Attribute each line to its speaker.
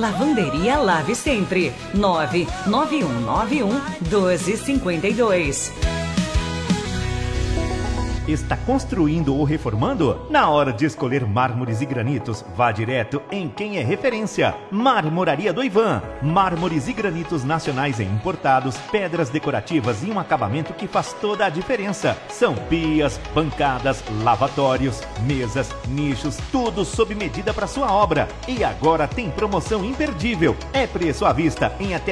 Speaker 1: Lavanderia Lave Sempre. 991911252.
Speaker 2: Está construindo ou reformando? Na hora de escolher mármores e granitos, vá direto em quem é referência. Marmoraria do Ivan. Mármores e granitos nacionais e importados, pedras decorativas e um acabamento que faz toda a diferença. São pias, bancadas, lavatórios, mesas, nichos, tudo sob medida para sua obra. E agora tem promoção imperdível. É preço à vista em até